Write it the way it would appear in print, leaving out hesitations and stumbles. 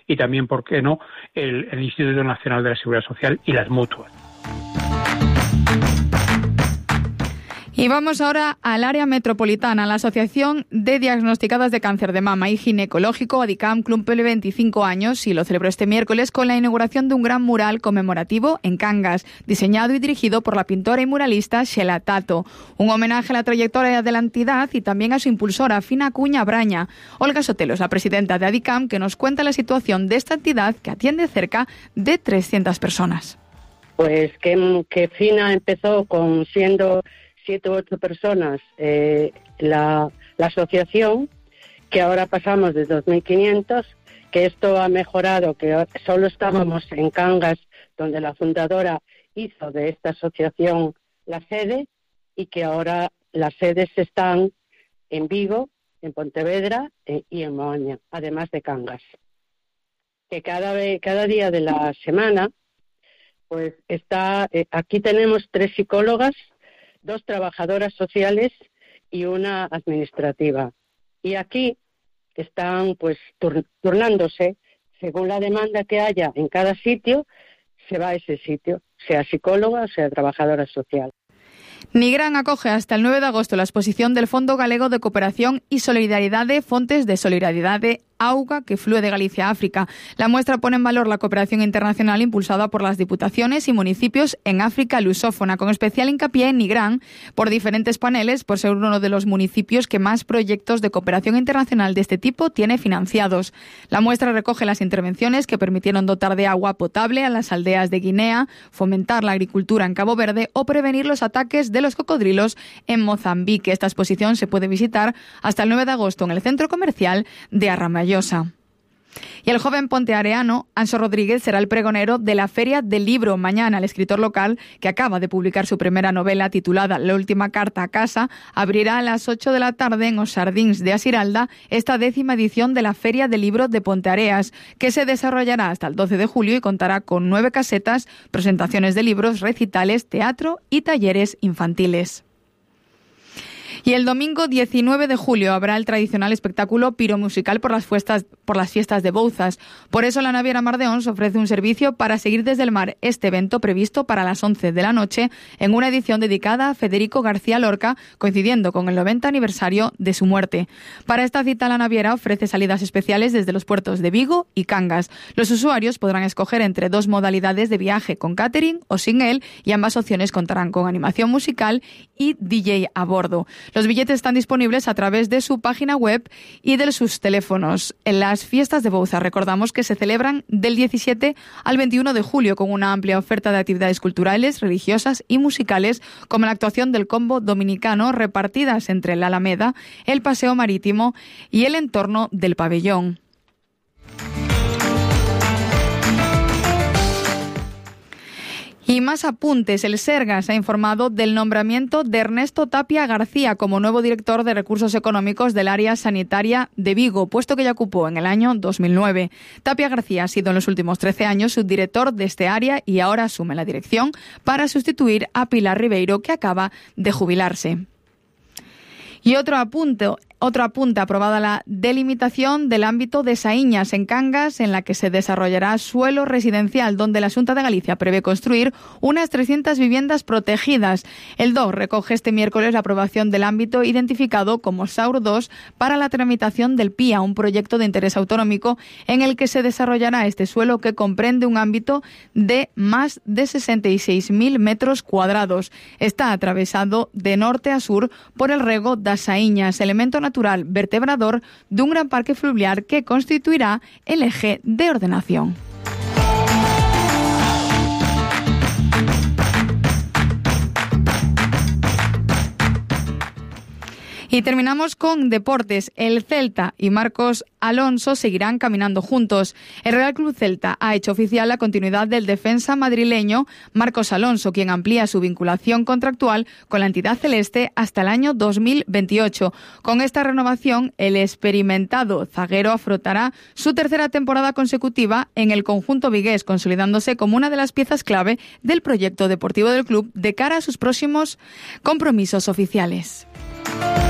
y también, ¿por qué no?, el Instituto Nacional de la Seguridad Social y las mutuas. Y vamos ahora al área metropolitana. La Asociación de Diagnosticadas de Cáncer de Mama y Ginecológico, ADICAM, cumple 25 años y lo celebró este miércoles con la inauguración de un gran mural conmemorativo en Cangas, diseñado y dirigido por la pintora y muralista Xela Tato. Un homenaje a la trayectoria de la entidad y también a su impulsora, Fina Acuña Braña. Olga Sotelo es la presidenta de ADICAM, que nos cuenta la situación de esta entidad que atiende cerca de 300 personas. Pues que Fina empezó siendo 7 u 8 personas la asociación, que ahora pasamos de 2.500, que esto ha mejorado, que solo estábamos en Cangas, donde la fundadora hizo de esta asociación la sede, y que ahora las sedes están en Vigo, en Pontevedra y en Moaña, además de Cangas. Que cada día de la semana, pues aquí tenemos 3 psicólogas, 2 trabajadoras sociales y una administrativa. Y aquí están pues turnándose, según la demanda que haya en cada sitio, se va a ese sitio, sea psicóloga o sea trabajadora social. Nigrán acoge hasta el 9 de agosto la exposición del Fondo Galego de Cooperación y Solidaridade, Fontes de Solidaridade Auga, que flúe de Galicia a África. La muestra pone en valor la cooperación internacional impulsada por las diputaciones y municipios en África lusófona, con especial hincapié en Nigrán, por diferentes paneles, por ser uno de los municipios que más proyectos de cooperación internacional de este tipo tiene financiados. La muestra recoge las intervenciones que permitieron dotar de agua potable a las aldeas de Guinea, fomentar la agricultura en Cabo Verde o prevenir los ataques de los cocodrilos en Mozambique. Esta exposición se puede visitar hasta el 9 de agosto en el centro comercial de Arramayosa. Y el joven ponteareano Anxo Rodríguez será el pregonero de la Feria del Libro mañana. El escritor local, que acaba de publicar su primera novela titulada La última carta a casa, abrirá a las 8 de la tarde en Os Sardins de Asiralda esta 10ª edición de la Feria del Libro de Ponteareas, que se desarrollará hasta el 12 de julio y contará con 9 casetas, presentaciones de libros, recitales, teatro y talleres infantiles. Y el domingo 19 de julio habrá el tradicional espectáculo piromusical por las fiestas de Bouzas. Por eso la Naviera Mar de Ons ofrece un servicio para seguir desde el mar este evento previsto para las 11 de la noche en una edición dedicada a Federico García Lorca, coincidiendo con el 90 aniversario de su muerte. Para esta cita la Naviera ofrece salidas especiales desde los puertos de Vigo y Cangas. Los usuarios podrán escoger entre 2 modalidades de viaje, con catering o sin él, y ambas opciones contarán con animación musical y DJ a bordo. Los billetes están disponibles a través de su página web y de sus teléfonos. En las fiestas de Bouzas, recordamos que se celebran del 17 al 21 de julio con una amplia oferta de actividades culturales, religiosas y musicales, como la actuación del combo dominicano, repartidas entre la Alameda, el Paseo Marítimo y el entorno del pabellón. Y más apuntes. El Sergas ha informado del nombramiento de Ernesto Tapia García como nuevo director de Recursos Económicos del área sanitaria de Vigo, puesto que ya ocupó en el año 2009. Tapia García ha sido en los últimos 13 años subdirector de este área y ahora asume la dirección para sustituir a Pilar Ribeiro, que acaba de jubilarse. Y otro apunte, aprobada la delimitación del ámbito de Saíñas en Cangas, en la que se desarrollará suelo residencial, donde la Xunta de Galicia prevé construir unas 300 viviendas protegidas. El DOC recoge este miércoles la aprobación del ámbito identificado como SAUR 2 para la tramitación del PIA, un proyecto de interés autonómico en el que se desarrollará este suelo, que comprende un ámbito de más de 66.000 metros cuadrados. Está atravesado de norte a sur por el rego das Saíñas, elemento natural vertebrador de un gran parque fluvial que constituirá el eje de ordenación. Y terminamos con deportes. El Celta y Marcos Alonso seguirán caminando juntos. El Real Club Celta ha hecho oficial la continuidad del defensa madrileño Marcos Alonso, quien amplía su vinculación contractual con la entidad celeste hasta el año 2028. Con esta renovación, el experimentado zaguero afrontará su 3ª temporada consecutiva en el conjunto vigués, consolidándose como una de las piezas clave del proyecto deportivo del club de cara a sus próximos compromisos oficiales.